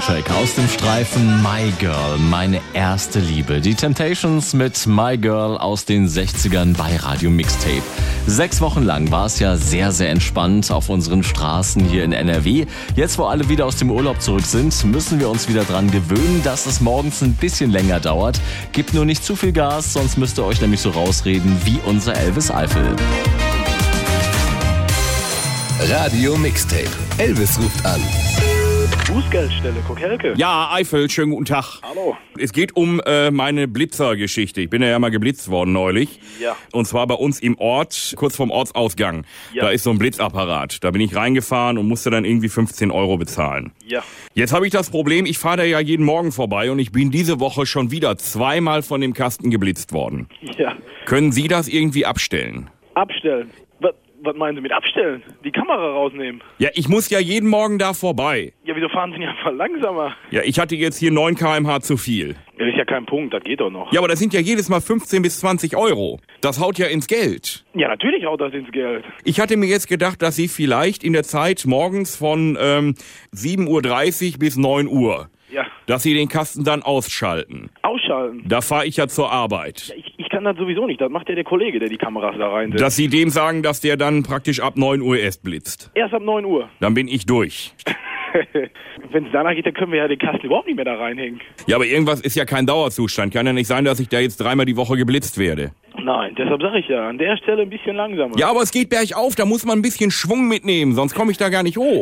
Track aus dem Streifen My Girl, meine erste Liebe. Die Temptations mit My Girl aus den 60ern bei Radio Mixtape. 6 Wochen lang war es ja sehr, sehr entspannt auf unseren Straßen hier in NRW. Jetzt, wo alle wieder aus dem Urlaub zurück sind, müssen wir uns wieder dran gewöhnen, dass es morgens ein bisschen länger dauert. Gebt nur nicht zu viel Gas, sonst müsst ihr euch nämlich so rausreden wie unser Elvis Eifel. Radio Mixtape. Elvis ruft an. Bußgeldstelle, Kokelke. Ja, Eifel, schönen guten Tag. Hallo. Es geht um meine Blitzergeschichte. Ich bin ja mal geblitzt worden neulich. Ja. Und zwar bei uns im Ort, kurz vorm Ortsausgang. Ja. Da ist so ein Blitzapparat. Da bin ich reingefahren und musste dann irgendwie 15 € bezahlen. Ja. Jetzt habe ich das Problem, ich fahre da ja jeden Morgen vorbei und ich bin diese Woche schon wieder 2-mal von dem Kasten geblitzt worden. Ja. Können Sie das irgendwie abstellen? Abstellen. Was meinen Sie mit abstellen? Die Kamera rausnehmen? Ja, ich muss ja jeden Morgen da vorbei. Ja, wieso fahren Sie nicht einfach langsamer? Ja, ich hatte jetzt hier 9 km/h zu viel. Das ist ja kein Punkt, das geht doch noch. Ja, aber das sind ja jedes Mal 15 bis 20 €. Das haut ja ins Geld. Ja, natürlich haut das ins Geld. Ich hatte mir jetzt gedacht, dass Sie vielleicht in der Zeit morgens von 7:30 bis 9 Uhr, Ja. dass Sie den Kasten dann ausschalten. Ausschalten? Da fahre ich ja zur Arbeit. Ja, ich kann das sowieso nicht. Das macht ja der Kollege, der die Kameras da reinsetzt. Dass Sie dem sagen, dass der dann praktisch ab 9 Uhr erst blitzt. Erst ab 9 Uhr. Dann bin ich durch. Wenn es danach geht, dann können wir ja den Kasten überhaupt nicht mehr da reinhängen. Ja, aber irgendwas ist ja kein Dauerzustand. Kann ja nicht sein, dass ich da jetzt 3-mal die Woche geblitzt werde. Nein, deshalb sage ich ja, an der Stelle ein bisschen langsamer. Ja, aber es geht bergauf, da muss man ein bisschen Schwung mitnehmen, sonst komme ich da gar nicht hoch.